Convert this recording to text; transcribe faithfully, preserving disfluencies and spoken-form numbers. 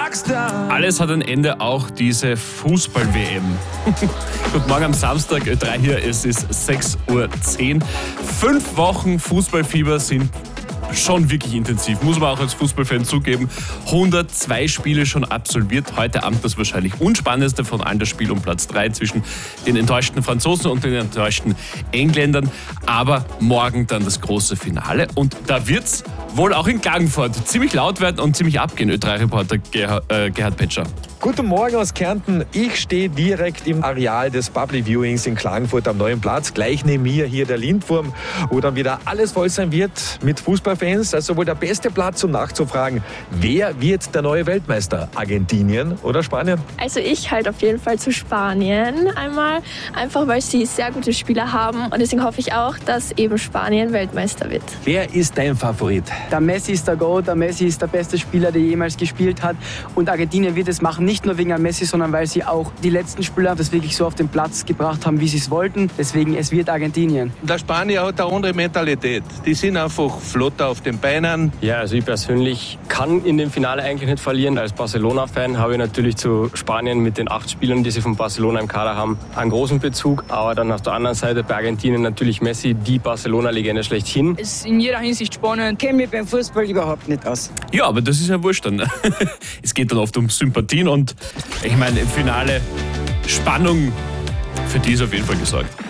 Rockstar. Alles hat ein Ende, auch diese Fußball-W M. Guten Morgen am Samstag, Ö drei hier, es ist sechs Uhr zehn. Fünf Wochen Fußballfieber sind schon wirklich intensiv, muss man auch als Fußballfan zugeben. hundertzwei Spiele schon absolviert. Heute Abend das wahrscheinlich unspannendste von allen, das Spiel um Platz drei zwischen den enttäuschten Franzosen und den enttäuschten Engländern. Aber morgen dann das große Finale. Und da wird's wohl auch in Klagenfurt ziemlich laut werden und ziemlich abgehen, Ö drei Reporter Gerhard, äh, Gerhard Petscher. Guten Morgen aus Kärnten. Ich stehe direkt im Areal des Public Viewings in Klagenfurt am Neuen Platz. Gleich neben mir hier der Lindwurm, wo dann wieder alles voll sein wird mit Fußballfans. Also wohl der beste Platz, um nachzufragen, wer wird der neue Weltmeister? Argentinien oder Spanien? Also ich halt auf jeden Fall zu Spanien einmal. Einfach weil sie sehr gute Spieler haben. Und deswegen hoffe ich auch, dass eben Spanien Weltmeister wird. Wer ist dein Favorit? Der Messi ist der Goat. Der Messi ist der beste Spieler, der jemals gespielt hat. Und Argentinien wird es machen. Nicht nur wegen Messi, sondern weil sie auch die letzten Spieler das wirklich so auf den Platz gebracht haben, wie sie es wollten. Deswegen, es wird Argentinien. Der Spanier hat eine andere Mentalität. Die sind einfach flotter auf den Beinen. Ja, also ich persönlich kann in dem Finale eigentlich nicht verlieren. Als Barcelona-Fan habe ich natürlich zu Spanien mit den acht Spielern, die sie von Barcelona im Kader haben, einen großen Bezug. Aber dann auf der anderen Seite bei Argentinien natürlich Messi, die Barcelona-Legende schlechthin. Es ist in jeder Hinsicht spannend. Ich kenne mich beim Fußball überhaupt nicht aus. Ja, aber das ist ja wurscht dann. Es geht dann oft um Sympathien und ich meine, im Finale Spannung, für die ist auf jeden Fall gesorgt.